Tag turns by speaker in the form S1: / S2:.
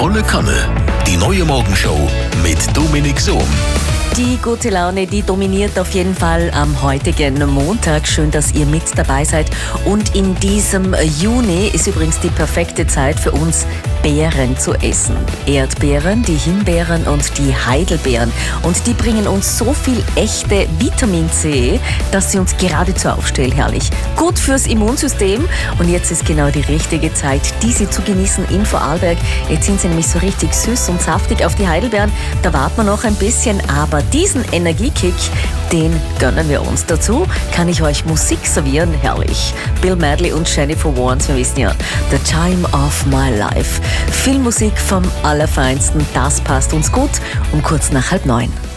S1: Volle Kanne. Die neue Morgenshow mit Dominik Sohm.
S2: Die gute Laune, die dominiert auf jeden Fall am heutigen Montag. Schön, dass ihr mit dabei seid. Und in diesem Juni ist übrigens die perfekte Zeit für uns, Beeren zu essen. Erdbeeren, die Himbeeren und die Heidelbeeren. Und die bringen uns so viel echte Vitamin C, dass sie uns geradezu aufstellen. Herrlich. Gut fürs Immunsystem. Und jetzt ist genau die richtige Zeit, diese zu genießen in Vorarlberg. Jetzt sind sie nämlich so richtig süß und saftig auf die Heidelbeeren. Da warten wir noch ein bisschen, aber diesen Energiekick, den gönnen wir uns. Dazu kann ich euch Musik servieren. Herrlich. Bill Medley und Jennifer Warnes, wir wissen ja, The Time of My Life. Filmmusik vom Allerfeinsten, das passt uns gut um kurz nach 8:30.